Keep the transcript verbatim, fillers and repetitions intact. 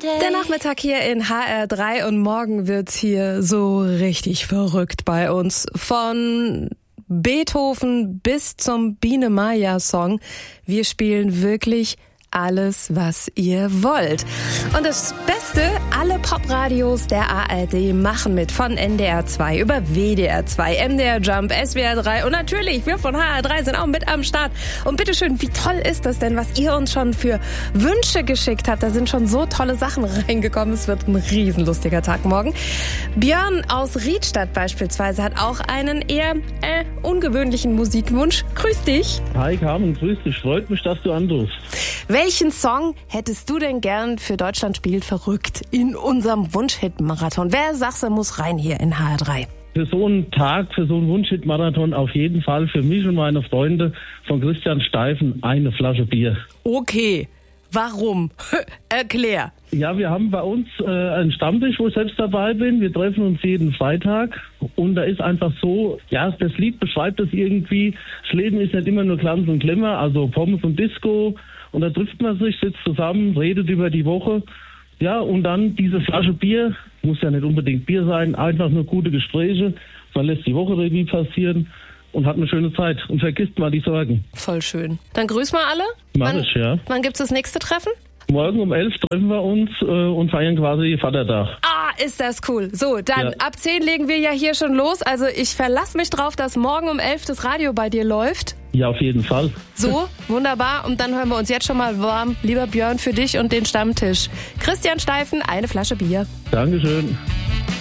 Der Nachmittag hier in H R drei und morgen wird's hier so richtig verrückt bei uns. Von Beethoven bis zum Biene Maya Song. Wir spielen wirklich alles, was ihr wollt. Und das Beste, alle Popradios der A R D machen mit. Von N D R zwei über W D R zwei, M D R Jump, S W R drei und natürlich wir von H R drei sind auch mit am Start. Und bitteschön, wie toll ist das denn, was ihr uns schon für Wünsche geschickt habt? Da sind schon so tolle Sachen reingekommen. Es wird ein riesenlustiger Tag morgen. Björn aus Riedstadt beispielsweise hat auch einen eher äh, ungewöhnlichen Musikwunsch. Grüß dich. Hi Carmen, grüß dich. Freut mich, dass du anrufst. Welchen Song hättest du denn gern für Deutschland spielt verrückt in unserem Wunschhit-Marathon? Wer sagst du, muss rein hier in H R drei? Für so einen Tag, für so einen Wunschhit-Marathon auf jeden Fall für mich und meine Freunde von Christian Steifen eine Flasche Bier. Okay, warum? Erklär. Ja, wir haben bei uns äh, einen Stammtisch, wo ich selbst dabei bin. Wir treffen uns jeden Freitag und da ist einfach so, ja, das Lied beschreibt das irgendwie, das Leben ist nicht immer nur Glanz und Glimmer, also Pommes und Disco. Und da trifft man sich, sitzt zusammen, redet über die Woche. Ja, und dann diese Flasche Bier, muss ja nicht unbedingt Bier sein, einfach nur gute Gespräche. Man lässt die Woche Revue passieren und hat eine schöne Zeit und vergisst mal die Sorgen. Voll schön. Dann grüß mal alle. Mach wann, ich, ja. Wann gibt's das nächste Treffen? Morgen um elf treffen wir uns äh, und feiern quasi Vatertag. Ah, ist das cool. So, dann Ja. ab zehn legen wir ja hier schon los. Also ich verlasse mich drauf, dass morgen um elf das Radio bei dir läuft. Ja, auf jeden Fall. So, wunderbar. Und dann hören wir uns jetzt schon mal warm. Lieber Björn, für dich und den Stammtisch. Christian Steifen, eine Flasche Bier. Dankeschön.